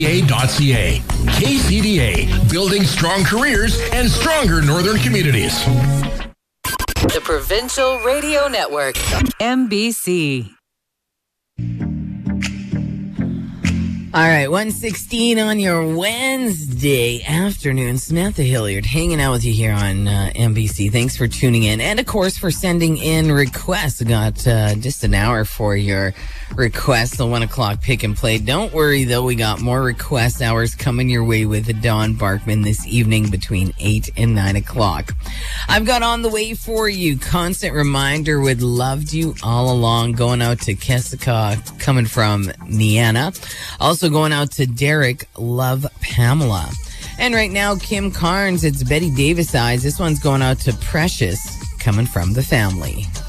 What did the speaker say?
KCDA.ca. KCDA, building strong careers and stronger northern communities. The Provincial Radio Network, MBC. All right, 1:16 on your Wednesday afternoon. Samantha Hilliard hanging out with you here on MBC. Thanks for tuning in. And, of course, for sending in requests. I got just an hour for your requests, the 1 o'clock pick and play. Don't worry, though. We got more request hours coming your way with Don Barkman this evening between 8 and 9 o'clock. I've got on the way for you Constant Reminder with Loved You All Along, going out to Kessica, coming from Niana. Also going out to Derek, Love Pamela. And right now, Kim Carnes, it's Betty Davis Eyes. This one's going out to Precious, coming from the family.